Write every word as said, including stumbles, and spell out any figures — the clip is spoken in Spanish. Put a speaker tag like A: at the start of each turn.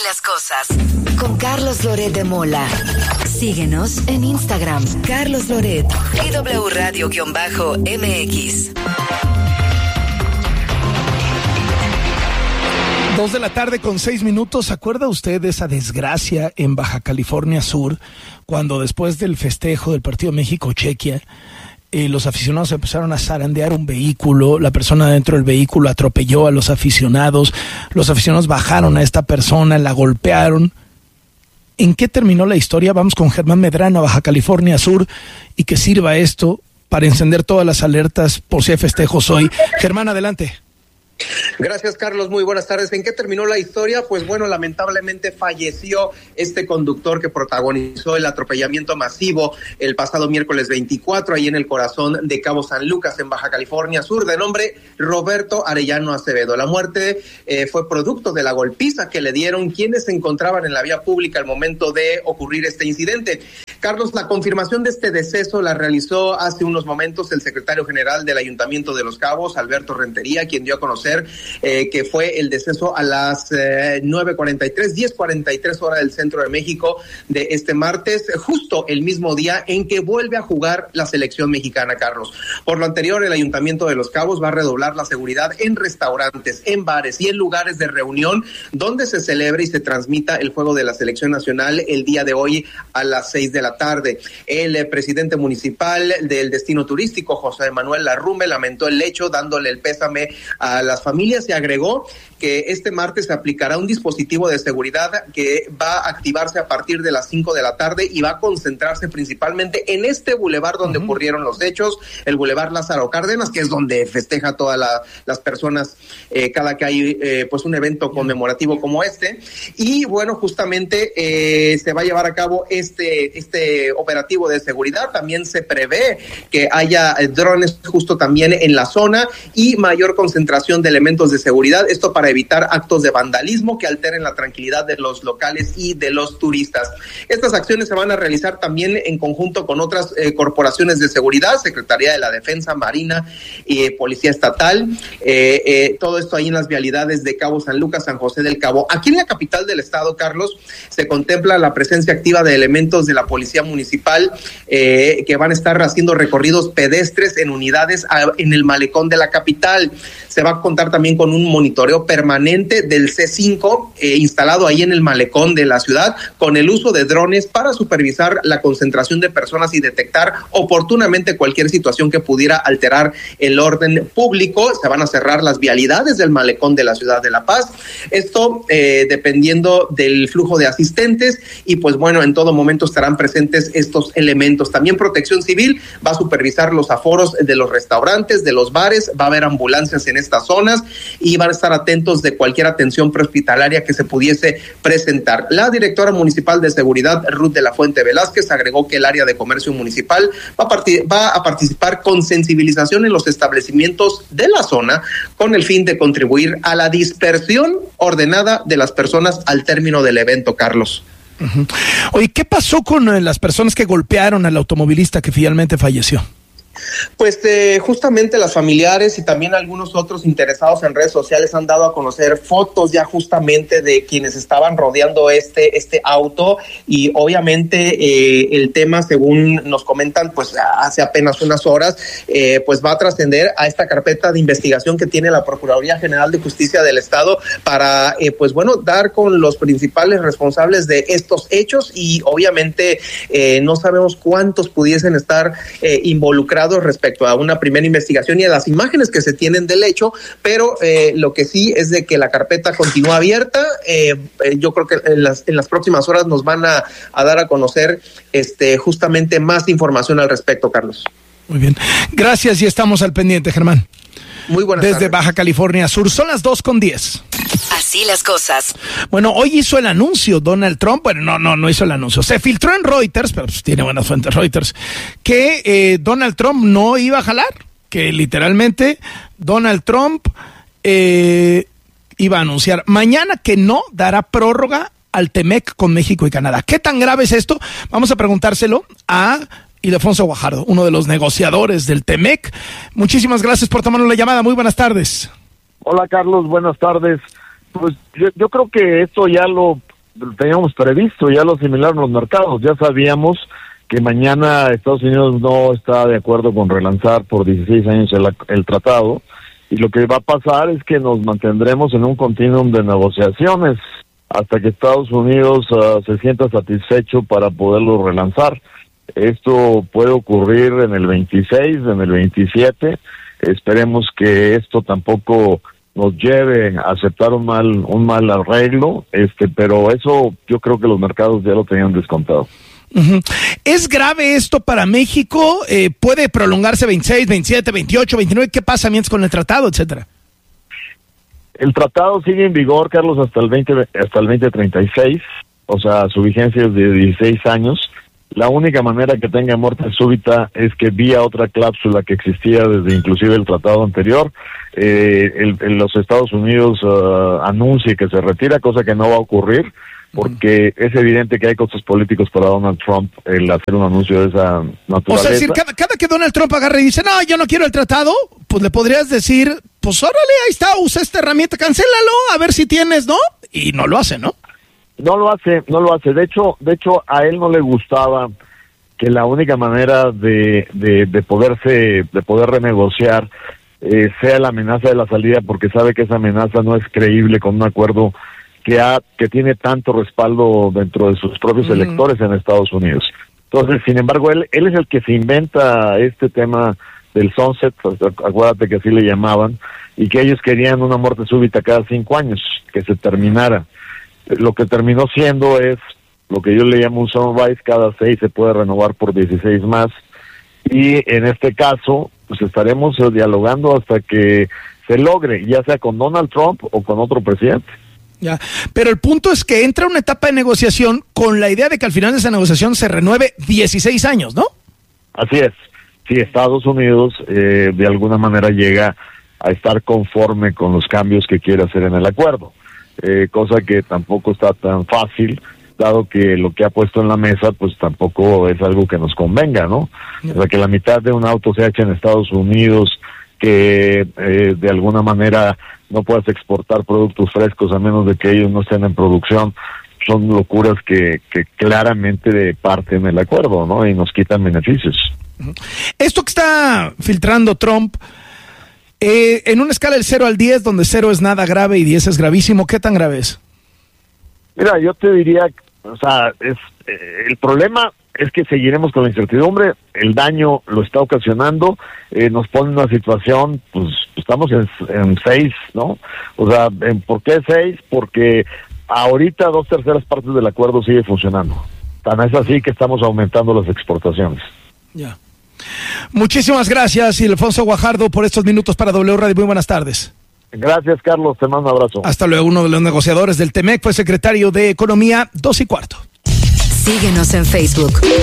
A: las cosas. Con Carlos Loret de Mola. Síguenos en Instagram, Carlos Loret y W Radio-M X.
B: Dos de la tarde con seis minutos. ¿Se acuerda usted de esa desgracia en Baja California Sur, cuando después del festejo del partido México-Chequia, eh, los aficionados empezaron a zarandear un vehículo, la persona dentro del vehículo atropelló a los aficionados, los aficionados bajaron a esta persona, la golpearon? ¿En qué terminó la historia? Vamos con Germán Medrano a Baja California Sur y que sirva esto para encender todas las alertas por si hay festejos hoy. Germán, adelante.
C: Gracias, Carlos. Muy buenas tardes. ¿En qué terminó la historia? Pues bueno, lamentablemente falleció este conductor que protagonizó el atropellamiento masivo el pasado miércoles veinticuatro, ahí en el corazón de Cabo San Lucas, en Baja California Sur, de nombre Roberto Arellano Acevedo. La muerte eh, fue producto de la golpiza que le dieron quienes se encontraban en la vía pública al momento de ocurrir este incidente. Carlos, la confirmación de este deceso la realizó hace unos momentos el secretario general del Ayuntamiento de Los Cabos, Alberto Rentería, quien dio a conocer Eh, que fue el deceso a las eh, nueve cuarenta y tres, diez cuarenta y tres hora del centro de México de este martes, justo el mismo día en que vuelve a jugar la selección mexicana, Carlos. Por lo anterior, el Ayuntamiento de Los Cabos va a redoblar la seguridad en restaurantes, en bares y en lugares de reunión donde se celebre y se transmita el juego de la selección nacional el día de hoy a las seis de la tarde. El eh, presidente municipal del destino turístico, José Manuel Larrume, lamentó el hecho, dándole el pésame a las familias, y agregó que este martes se aplicará un dispositivo de seguridad que va a activarse a partir de las cinco de la tarde y va a concentrarse principalmente en este bulevar donde uh-huh. ocurrieron los hechos, el bulevar Lázaro Cárdenas, que es donde festeja todas la, las personas eh, cada que hay eh, pues un evento conmemorativo como este. Y bueno, justamente eh, se va a llevar a cabo este, este operativo de seguridad. También se prevé que haya eh, drones justo también en la zona y mayor concentración de elementos de seguridad, esto para evitar actos de vandalismo que alteren la tranquilidad de los locales y de los turistas. Estas acciones se van a realizar también en conjunto con otras eh, corporaciones de seguridad, Secretaría de la Defensa, Marina y eh, Policía Estatal, eh, eh, todo esto ahí en las vialidades de Cabo San Lucas, San José del Cabo. Aquí en la capital del estado, Carlos, se contempla la presencia activa de elementos de la Policía Municipal eh, que van a estar haciendo recorridos pedestres en unidades a, en el malecón de la capital. Se va a contar también con un monitoreo permanente del C cinco eh, instalado ahí en el malecón de la ciudad, con el uso de drones para supervisar la concentración de personas y detectar oportunamente cualquier situación que pudiera alterar el orden público. Se van a cerrar las vialidades del malecón de la ciudad de La Paz, esto eh, dependiendo del flujo de asistentes, y pues bueno, en todo momento estarán presentes estos elementos. También Protección Civil va a supervisar los aforos de los restaurantes, de los bares, va a haber ambulancias en estas zonas y van a estar atentos de cualquier atención prehospitalaria que se pudiese presentar. La directora municipal de seguridad, Ruth de la Fuente Velázquez, agregó que el área de comercio municipal va a, partir, va a participar con sensibilización en los establecimientos de la zona con el fin de contribuir a la dispersión ordenada de las personas al término del evento, Carlos.
B: Uh-huh. Oye, ¿qué pasó con eh, las personas que golpearon al automovilista que finalmente falleció?
C: Pues eh, justamente las familiares y también algunos otros interesados en redes sociales han dado a conocer fotos ya justamente de quienes estaban rodeando este, este auto, y obviamente eh, el tema, según nos comentan, pues hace apenas unas horas, eh, pues va a trascender a esta carpeta de investigación que tiene la Procuraduría General de Justicia del Estado para, eh, pues bueno, dar con los principales responsables de estos hechos, y obviamente eh, no sabemos cuántos pudiesen estar eh, involucrados respecto a una primera investigación y a las imágenes que se tienen del hecho, pero eh, lo que sí es de que la carpeta continúa abierta. Eh, eh, yo creo que en las, en las próximas horas nos van a, a dar a conocer este, justamente más información al respecto, Carlos.
B: Muy bien, gracias y estamos al pendiente, Germán.
C: Muy buenas
B: Desde
C: tardes.
B: Baja California Sur, son las dos con diez.
A: Así las cosas.
B: Bueno, hoy hizo el anuncio Donald Trump, bueno, no, no, no hizo el anuncio, se filtró en Reuters, pero pues tiene buenas fuentes Reuters, que eh, Donald Trump no iba a jalar, que literalmente Donald Trump eh, iba a anunciar mañana que no dará prórroga al T-MEC con México y Canadá. ¿Qué tan grave es esto? Vamos a preguntárselo a Ildefonso Guajardo, uno de los negociadores del T-MEC. Muchísimas gracias por tomarnos la llamada, muy buenas tardes.
D: Hola Carlos, buenas tardes. Pues yo, yo creo que esto ya lo teníamos previsto, ya lo asimilaron los mercados, ya sabíamos que mañana Estados Unidos no está de acuerdo con relanzar por dieciséis años el, el tratado, y lo que va a pasar es que nos mantendremos en un continuum de negociaciones hasta que Estados Unidos uh, se sienta satisfecho para poderlo relanzar. Esto puede ocurrir en el veintiséis, en el veintisiete, esperemos que esto tampoco nos lleve a aceptar un mal un mal arreglo, este, pero eso yo creo que los mercados ya lo tenían descontado.
B: Uh-huh. ¿Es grave esto para México? Eh, ¿Puede prolongarse veintiséis, veintisiete, veintiocho, veintinueve? ¿Qué pasa mientras con el tratado, etcétera?
D: El tratado sigue en vigor, Carlos, hasta el veinte, hasta el veinte treinta y seis, o sea, su vigencia es de dieciséis años. La única manera que tenga muerte súbita es que vía otra cláusula que existía desde inclusive el tratado anterior, eh, el, el, los Estados Unidos uh, anuncie que se retira, cosa que no va a ocurrir, porque es evidente que hay costos políticos para Donald Trump el hacer un anuncio de esa naturaleza.
B: O sea, es decir, cada, cada que Donald Trump agarra y dice, no, yo no quiero el tratado, pues le podrías decir, pues órale, ahí está, usa esta herramienta, cancélalo, a ver si tienes, ¿no? Y no lo hace, ¿no?
D: No lo hace, no lo hace. De hecho, de hecho, a él no le gustaba que la única manera de, de, de poderse, de poder renegociar eh, sea la amenaza de la salida, porque sabe que esa amenaza no es creíble con un acuerdo que ha que tiene tanto respaldo dentro de sus propios uh-huh. electores en Estados Unidos. Entonces, sin embargo, él él es el que se inventa este tema del sunset, acuérdate que así le llamaban, y que ellos querían una muerte súbita cada cinco años, que se terminara. Lo que terminó siendo es lo que yo le llamo un sunrise, cada seis se puede renovar por dieciséis más, y en este caso, pues estaremos dialogando hasta que se logre, ya sea con Donald Trump o con otro presidente.
B: Ya, pero el punto es que entra una etapa de negociación con la idea de que al final de esa negociación se renueve dieciséis años, ¿no?
D: Así es. Si Estados Unidos eh, de alguna manera llega a estar conforme con los cambios que quiere hacer en el acuerdo, eh, cosa que tampoco está tan fácil, dado que lo que ha puesto en la mesa pues tampoco es algo que nos convenga, ¿no? O sea, que la mitad de un auto se echa en Estados Unidos, que eh, de alguna manera no puedas exportar productos frescos a menos de que ellos no estén en producción, son locuras que, que claramente parten del acuerdo, ¿no? Y nos quitan beneficios.
B: Esto que está filtrando Trump, eh, en una escala del cero al diez, donde cero es nada grave y diez es gravísimo, ¿qué tan grave es?
D: Mira, yo te diría, o sea, es eh, el problema es que seguiremos con la incertidumbre, el daño lo está ocasionando, eh, nos pone en una situación, pues estamos en, en seis, ¿no? O sea, en, ¿por qué seis? Porque ahorita dos terceras partes del acuerdo sigue funcionando. Tan es así que estamos aumentando las exportaciones.
B: Ya. Muchísimas gracias, Ildefonso Guajardo, por estos minutos para W Radio. Muy buenas tardes.
D: Gracias, Carlos. Te mando un abrazo.
B: Hasta luego. Uno de los negociadores del T M E C fue secretario de Economía, dos y cuarto.
A: Síguenos en Facebook.